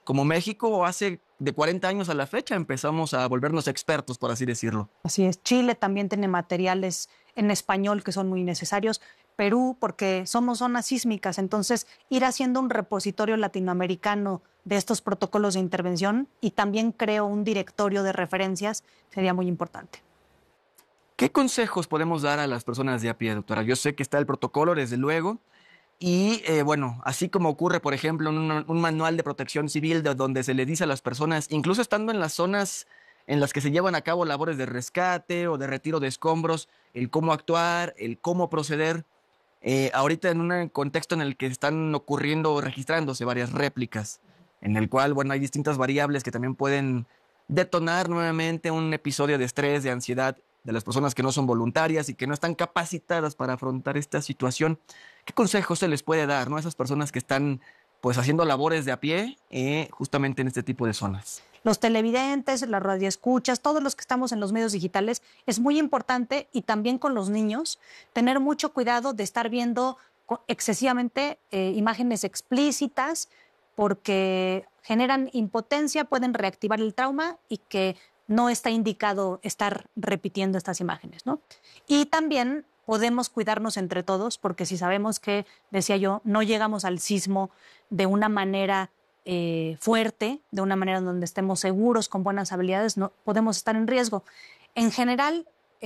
como México hace de 40 años a la fecha empezamos a volvernos expertos, por así decirlo. Así es. Chile también tiene materiales en español que son muy necesarios. Perú, porque somos zonas sísmicas, entonces ir haciendo un repositorio latinoamericano de estos protocolos de intervención y también creo un directorio de referencias sería muy importante. ¿Qué consejos podemos dar a las personas de a pie, doctora? Yo sé que está el protocolo, desde luego, y bueno, así como ocurre, por ejemplo, en un manual de protección civil donde se le dice a las personas, incluso estando en las zonas en las que se llevan a cabo labores de rescate o de retiro de escombros, el cómo actuar, el cómo proceder. Ahorita en un contexto en el que están ocurriendo, registrándose varias réplicas, en el cual, bueno, hay distintas variables que también pueden detonar nuevamente un episodio de estrés, de ansiedad de las personas que no son voluntarias y que no están capacitadas para afrontar esta situación. ¿Qué consejos se les puede dar, ¿no?, a esas personas que están pues haciendo labores de a pie justamente en este tipo de zonas? Los televidentes, las radioescuchas, todos los que estamos en los medios digitales, es muy importante, y también con los niños, tener mucho cuidado de estar viendo excesivamente imágenes explícitas, porque generan impotencia, pueden reactivar el trauma y que no está indicado estar repitiendo estas imágenes, ¿no? Y también podemos cuidarnos entre todos, porque si sabemos que, decía yo, no llegamos al sismo de una manera fuerte, de una manera donde estemos seguros, con buenas habilidades, no podemos estar en riesgo. En general,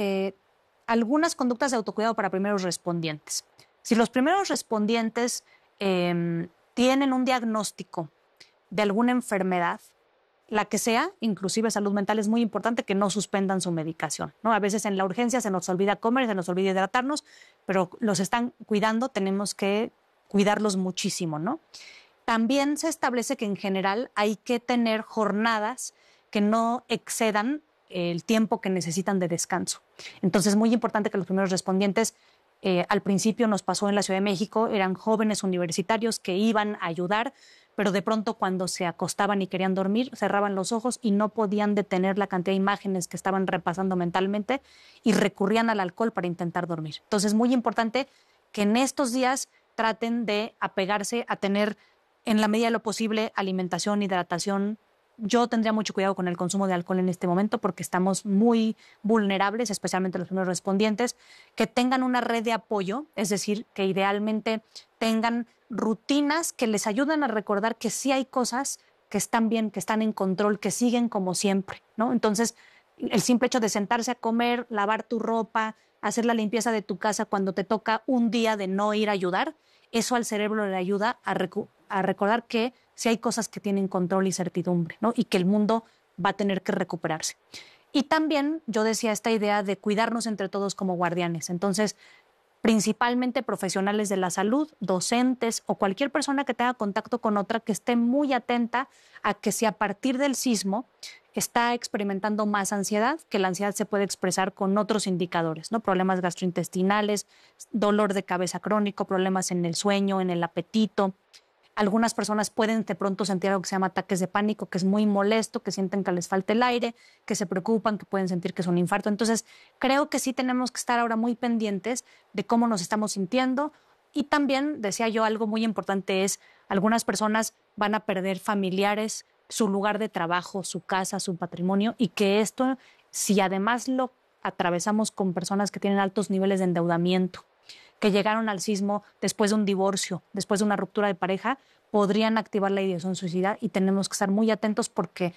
algunas conductas de autocuidado para primeros respondientes. Si los primeros respondientes tienen un diagnóstico de alguna enfermedad, la que sea, inclusive salud mental, es muy importante que no suspendan su medicación, ¿no? A veces en la urgencia se nos olvida comer, se nos olvida hidratarnos, pero los están cuidando, tenemos que cuidarlos muchísimo, ¿no? También se establece que en general hay que tener jornadas que no excedan el tiempo que necesitan de descanso. Entonces es muy importante que los primeros respondientes, al principio nos pasó en la Ciudad de México, eran jóvenes universitarios que iban a ayudar, pero de pronto cuando se acostaban y querían dormir, cerraban los ojos y no podían detener la cantidad de imágenes que estaban repasando mentalmente y recurrían al alcohol para intentar dormir. Entonces es muy importante que en estos días traten de apegarse a tener, en la medida de lo posible, alimentación, hidratación. Yo tendría mucho cuidado con el consumo de alcohol en este momento porque estamos muy vulnerables, especialmente los primeros respondientes, que tengan una red de apoyo, es decir, que idealmente tengan rutinas que les ayuden a recordar que sí hay cosas que están bien, que están en control, que siguen como siempre, ¿no? Entonces, el simple hecho de sentarse a comer, lavar tu ropa, hacer la limpieza de tu casa cuando te toca un día de no ir a ayudar, eso al cerebro le ayuda a recordar que sí hay cosas que tienen control y certidumbre, ¿no? Y que el mundo va a tener que recuperarse. Y también yo decía esta idea de cuidarnos entre todos como guardianes. Entonces, principalmente profesionales de la salud, docentes o cualquier persona que tenga contacto con otra, que esté muy atenta a que si a partir del sismo está experimentando más ansiedad, que la ansiedad se puede expresar con otros indicadores, ¿no? Problemas gastrointestinales, dolor de cabeza crónico, problemas en el sueño, en el apetito. Algunas personas pueden de pronto sentir algo que se llama ataques de pánico, que es muy molesto, que sienten que les falta el aire, que se preocupan, que pueden sentir que es un infarto. Entonces, creo que sí tenemos que estar ahora muy pendientes de cómo nos estamos sintiendo. Y también, decía yo, algo muy importante es, algunas personas van a perder familiares, su lugar de trabajo, su casa, su patrimonio, y que esto, si además lo atravesamos con personas que tienen altos niveles de endeudamiento, que llegaron al sismo después de un divorcio, después de una ruptura de pareja, podrían activar la ideación suicida, y tenemos que estar muy atentos porque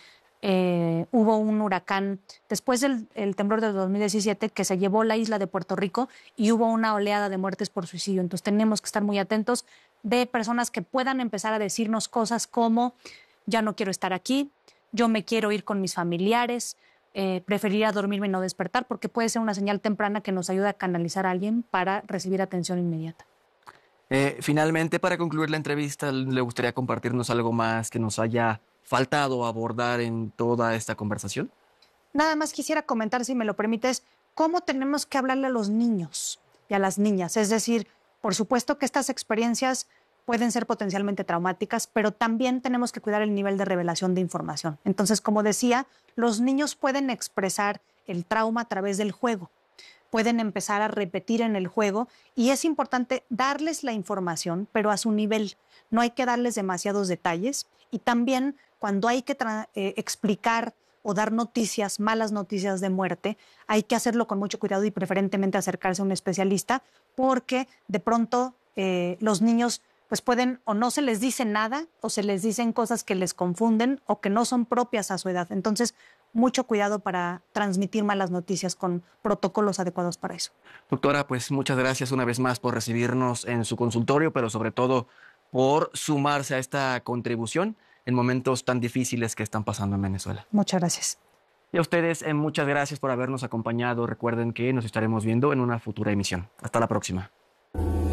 hubo un huracán después del temblor de 2017 que se llevó la isla de Puerto Rico y hubo una oleada de muertes por suicidio. Entonces tenemos que estar muy atentos de personas que puedan empezar a decirnos cosas como: ya no quiero estar aquí, yo me quiero ir con mis familiares, preferiría dormirme y no despertar, porque puede ser una señal temprana que nos ayuda a canalizar a alguien para recibir atención inmediata. Finalmente, para concluir la entrevista, ¿le gustaría compartirnos algo más que nos haya faltado abordar en toda esta conversación? Nada más quisiera comentar, si me lo permites, cómo tenemos que hablarle a los niños y a las niñas. Es decir, por supuesto que estas experiencias pueden ser potencialmente traumáticas, pero también tenemos que cuidar el nivel de revelación de información. Entonces, como decía, los niños pueden expresar el trauma a través del juego, pueden empezar a repetir en el juego, y es importante darles la información, pero a su nivel. No hay que darles demasiados detalles, y también cuando hay que explicar o dar noticias, malas noticias de muerte, hay que hacerlo con mucho cuidado y preferentemente acercarse a un especialista, porque de pronto los niños pues pueden o no se les dice nada o se les dicen cosas que les confunden o que no son propias a su edad. Entonces, mucho cuidado para transmitir malas noticias con protocolos adecuados para eso. Doctora, pues muchas gracias una vez más por recibirnos en su consultorio, pero sobre todo por sumarse a esta contribución en momentos tan difíciles que están pasando en Venezuela. Muchas gracias. Y a ustedes, muchas gracias por habernos acompañado. Recuerden que nos estaremos viendo en una futura emisión. Hasta la próxima.